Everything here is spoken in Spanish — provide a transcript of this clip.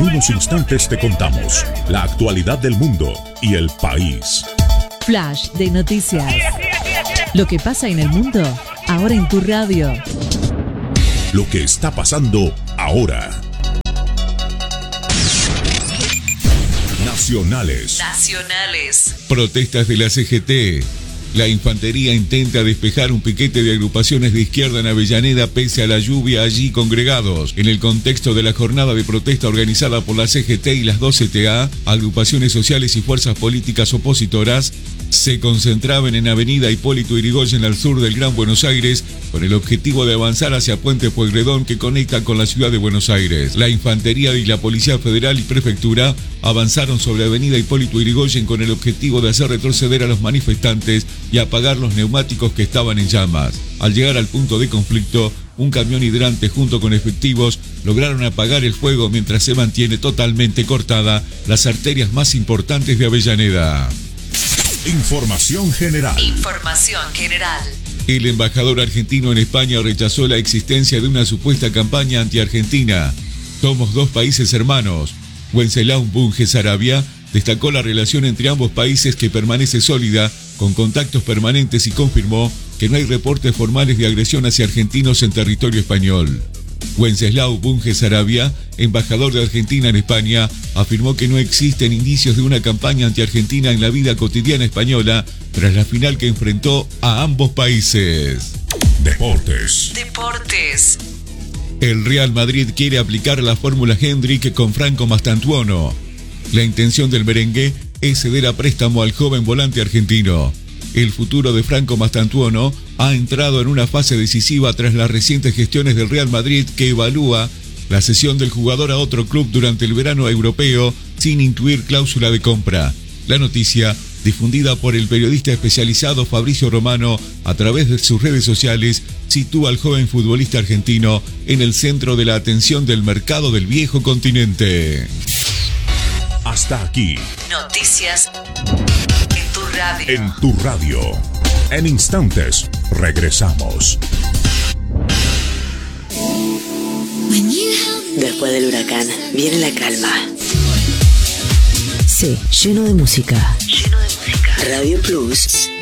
unos instantes te contamos la actualidad del mundo y el país. Flash de noticias. Lo que pasa en el mundo, ahora en tu radio. Lo que está pasando ahora. Nacionales. Protestas de la CGT. La infantería intenta despejar un piquete de agrupaciones de izquierda en Avellaneda pese a la lluvia allí congregados. En el contexto de la jornada de protesta organizada por la CGT y las 2 CTA, agrupaciones sociales y fuerzas políticas opositoras se concentraban en Avenida Hipólito Yrigoyen al sur del Gran Buenos Aires con el objetivo de avanzar hacia Puente Pueyrredón que conecta con la ciudad de Buenos Aires. La infantería y la Policía Federal y Prefectura avanzaron sobre Avenida Hipólito Yrigoyen con el objetivo de hacer retroceder a los manifestantes y apagar los neumáticos que estaban en llamas. Al llegar al punto de conflicto, un camión hidrante junto con efectivos lograron apagar el fuego mientras se mantiene totalmente cortada las arterias más importantes de Avellaneda. Información general. El embajador argentino en España rechazó la existencia de una supuesta campaña anti-argentina. Somos dos países hermanos. Wenceslao Bunge Sarabia destacó la relación entre ambos países que permanece sólida, con contactos permanentes y confirmó que no hay reportes formales de agresión hacia argentinos en territorio español. Wenceslao Bunge Sarabia, embajador de Argentina en España, afirmó que no existen indicios de una campaña anti-argentina en la vida cotidiana española tras la final que enfrentó a ambos países. Deportes. El Real Madrid quiere aplicar la fórmula Hendrik con Franco Mastantuono. La intención del merengue es ceder a préstamo al joven volante argentino. El futuro de Franco Mastantuono ha entrado en una fase decisiva tras las recientes gestiones del Real Madrid que evalúa la cesión del jugador a otro club durante el verano europeo sin incluir cláusula de compra. La noticia, difundida por el periodista especializado Fabricio Romano a través de sus redes sociales, sitúa al joven futbolista argentino en el centro de la atención del mercado del viejo continente. Hasta aquí. Noticias en tu radio. En tu radio. En instantes, regresamos. Después del huracán, viene la calma. Sí, lleno de música. Radio Plus